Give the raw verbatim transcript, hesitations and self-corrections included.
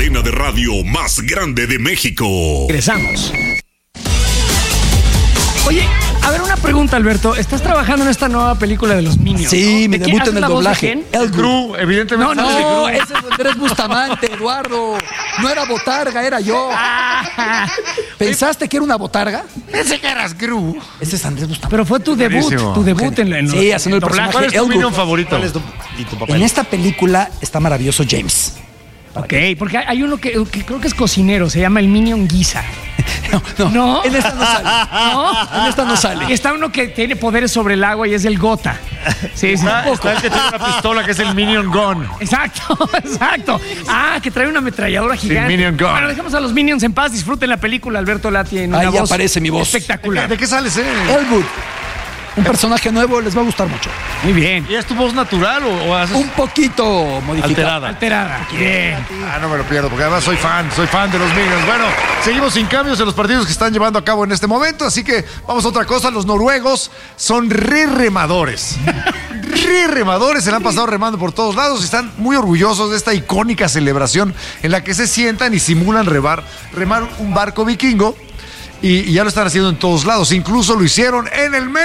cadena de radio más grande de México. Regresamos. Oye, a ver, una pregunta, Alberto. ¿Estás trabajando en esta nueva película de los Minions? Sí, ¿no? mi ¿De debut quién? en el ¿Haces la voz de doblaje. quién? El Gru, evidentemente. No, no, No, ese ese es Andrés Bustamante, Eduardo. No era botarga, era yo. Ah, ¿Pensaste que era una botarga? Pensé que eras Gru. Ese es Andrés Bustamante. pero fue tu debut, Buenísimo. tu debut en, en Sí, haciendo el doblaje. personaje. ¿Cuál es tu Elwood. Minion favorito? ¿Cuál es tu, y tu papel? En esta película está maravilloso James. Ok, porque hay uno que, que creo que es cocinero, se llama el Minion Guisa. No, no, ¿No? en esta no sale. ¿No? En esta no sale. Y está uno que tiene poderes sobre el agua y es el Gota. Sí, sí. Está, está el que tiene una pistola que es el Minion Gun. Exacto, exacto. Ah, que trae una ametralladora gigante. Minion Gun. Bueno, dejemos a los Minions en paz. Disfruten la película. Alberto Lati en una Ahí voz aparece mi voz. espectacular. ¿De qué sales, eh? Elwood. Un personaje nuevo, les va a gustar mucho. Muy bien. ¿Y es tu voz natural o, o haces Un poquito modificado. alterada? Alterada. Bien. Ah, no me lo pierdo, porque además soy fan, soy fan de los Minions. Bueno, seguimos sin cambios en los partidos que están llevando a cabo en este momento, así que vamos a otra cosa. Los noruegos son re remadores. Re remadores, se la han pasado remando por todos lados y están muy orgullosos de esta icónica celebración en la que se sientan y simulan remar, remar un barco vikingo. Y, y ya lo están haciendo en todos lados. Incluso lo hicieron en el medio.